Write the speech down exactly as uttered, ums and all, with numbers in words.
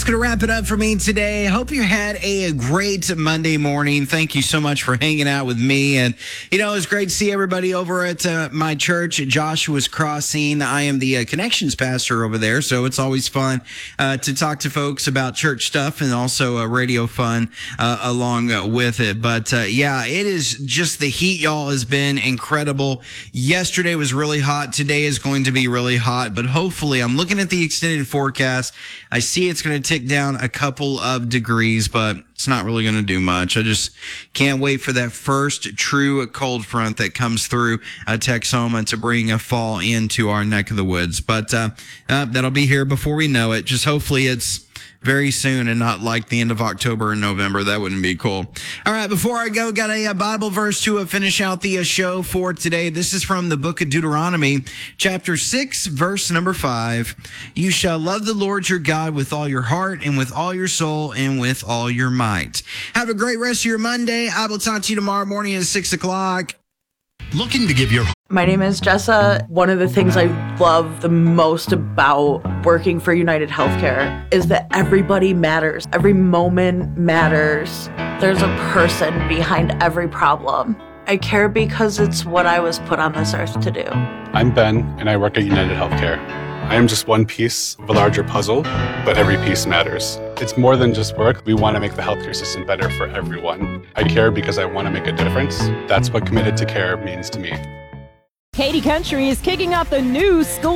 It's going to wrap it up for me today. Hope you had a great Monday morning. Thank you so much for hanging out with me. And, you know, it's great to see everybody over at uh, my church at Joshua's Crossing. I am the uh, connections pastor over there, so it's always fun uh, to talk to folks about church stuff and also uh, radio fun uh, along uh, with it. But, uh, yeah, it is just the heat, y'all, has been incredible. Yesterday was really hot. Today is going to be really hot. But hopefully, I'm looking at the extended forecast. I see it's going to tick down a couple of degrees, but it's not really going to do much. I just can't wait for that first true cold front that comes through uh, Texoma to bring a fall into our neck of the woods. But uh, uh, that'll be here before we know it. Just hopefully it's very soon and not like the end of October and November. That wouldn't be cool. All right, before I go, got a, a Bible verse to uh, finish out the uh, show for today. This is from the book of Deuteronomy, chapter six, verse number five. You shall love the Lord your God with all your heart and with all your soul and with all your might. Have a great rest of your Monday. I will talk to you tomorrow morning at six o'clock. Looking to give your... My name is Jessa. One of the things I love the most about working for United Healthcare is that everybody matters. Every moment matters. There's a person behind every problem. I care because it's what I was put on this earth to do. I'm Ben, and I work at United Healthcare. I am just one piece of a larger puzzle, but every piece matters. It's more than just work. We want to make the healthcare system better for everyone. I care because I want to make a difference. That's what committed to care means to me. Katy Country is kicking off the new school